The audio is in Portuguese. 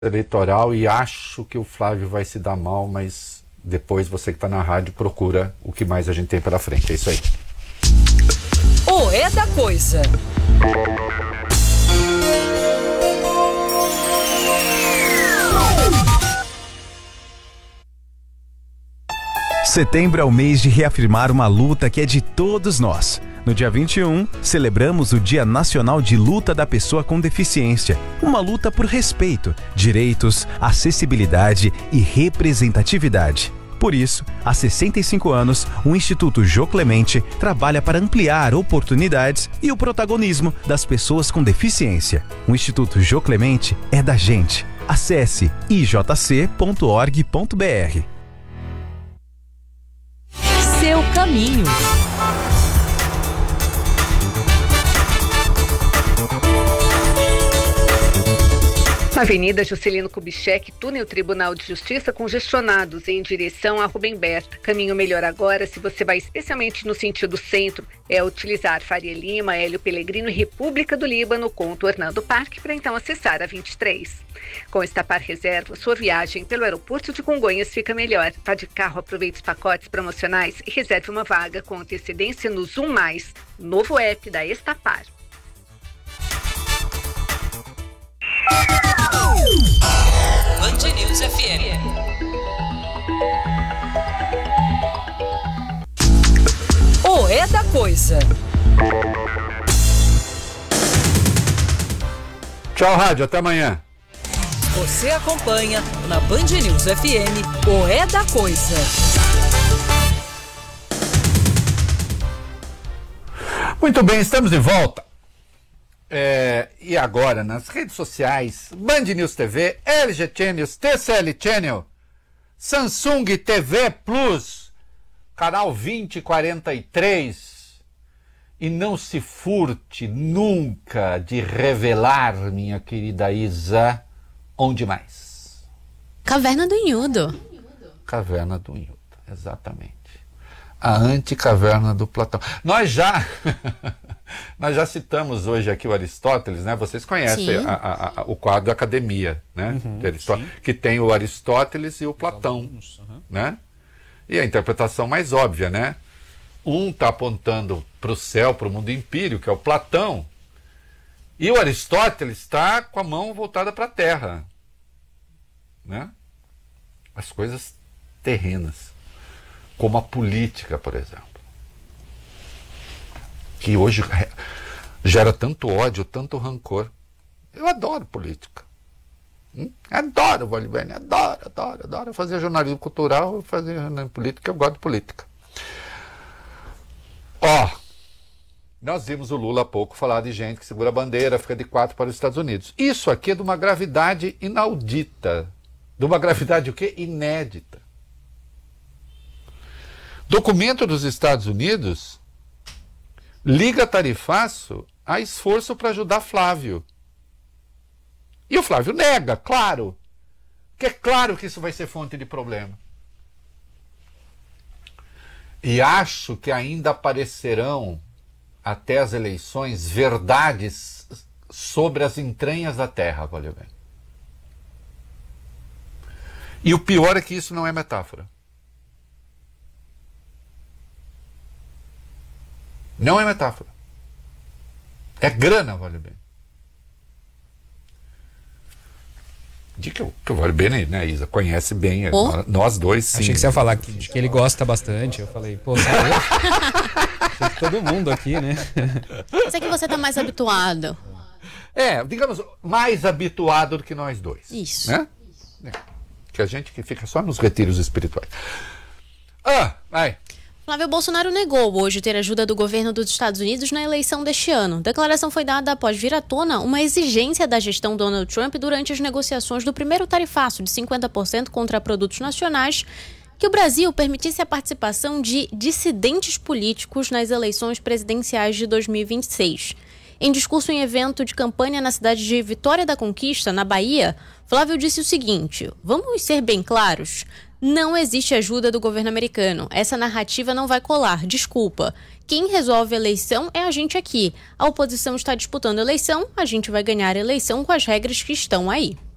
eleitoral e acho que o Flávio vai se dar mal, mas depois você que está na rádio procura o que mais a gente tem pela frente. É isso aí. O É da Coisa. Setembro é o mês de reafirmar uma luta que é de todos nós. No dia 21, celebramos o Dia Nacional de Luta da Pessoa com Deficiência. Uma luta por respeito, direitos, acessibilidade e representatividade. Por isso, há 65 anos, o Instituto Jô Clemente trabalha para ampliar oportunidades e o protagonismo das pessoas com deficiência. O Instituto Jô Clemente é da gente. Acesse ijc.org.br. Seu caminho. Avenida Juscelino Kubitschek, túnel Tribunal de Justiça congestionados em direção a Rubem Berta. Caminho melhor agora, se você vai especialmente no sentido centro, é utilizar Faria Lima, Hélio Pellegrino e República do Líbano, contornando o parque para então acessar a 23. Com Estapar Reserva, sua viagem pelo aeroporto de Congonhas fica melhor. Vá de carro, aproveite os pacotes promocionais e reserve uma vaga com antecedência no Zoom+, novo app da Estapar. Band News FM. O É da Coisa. Tchau, rádio. Até amanhã. Você acompanha na Band News FM o É da Coisa. Muito bem, estamos de volta. E agora, nas redes sociais, Band News TV, LG Channels, TCL Channel, Samsung TV Plus, canal 2043. E não se furte nunca de revelar, minha querida Isa, onde mais? Caverna do Inhudo. Caverna do Inhudo, exatamente. A anticaverna do Platão. Nós já citamos hoje aqui o Aristóteles, né? Vocês conhecem o quadro Academia, né? De Aristóteles, que tem o Aristóteles e o Platão, né? E a interpretação mais óbvia, né? Um está apontando para o céu, para o mundo empírico, que é o Platão, e o Aristóteles está com a mão voltada para a terra, né? As coisas terrenas, como a política, por exemplo, que hoje gera tanto ódio, tanto rancor. Eu adoro política. Adoro, Volibene, adoro fazer jornalismo cultural, fazer jornalismo político, eu gosto de política. Nós vimos o Lula há pouco falar de gente que segura a bandeira, fica de 4 para os Estados Unidos. Isso aqui é de uma gravidade inaudita, de uma gravidade o quê? Inédita. Documento dos Estados Unidos liga tarifaço a esforço para ajudar Flávio. E o Flávio nega, claro. Porque é claro que isso vai ser fonte de problema. E acho que ainda aparecerão, até as eleições, verdades sobre as entranhas da Terra, valeu bem. E o pior é que isso não é metáfora. Não é metáfora. É grana, vale bem. Diga que o Vale bem, né, Isa? Conhece bem. Nós dois, sim. Achei que você ia falar que ele gosta bastante. Eu falei, pô, achei que todo mundo aqui, né? Mas é que você tá mais habituado. Digamos, mais habituado do que nós dois. Isso. Né? Que a gente que fica só nos retiros espirituais. Vai. Flávio Bolsonaro negou hoje ter ajuda do governo dos Estados Unidos na eleição deste ano. A declaração foi dada após vir à tona uma exigência da gestão Donald Trump durante as negociações do primeiro tarifaço de 50% contra produtos nacionais, que o Brasil permitisse a participação de dissidentes políticos nas eleições presidenciais de 2026. Em discurso em evento de campanha na cidade de Vitória da Conquista, na Bahia, Flávio disse o seguinte: vamos ser bem claros. Não existe ajuda do governo americano. Essa narrativa não vai colar, desculpa. Quem resolve a eleição é a gente aqui. A oposição está disputando a eleição, a gente vai ganhar a eleição com as regras que estão aí.